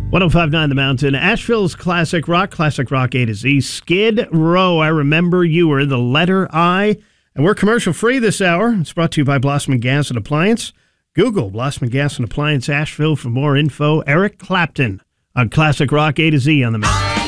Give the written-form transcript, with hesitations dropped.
1059 The Mountain, Asheville's classic rock A to Z. Skid Row, I Remember You Were the letter I. And we're commercial free this hour. It's brought to you by Blossman Gas and Appliance. Google Blossman Gas and Appliance Asheville for more info. Eric Clapton on Classic Rock A to Z on the Mountain.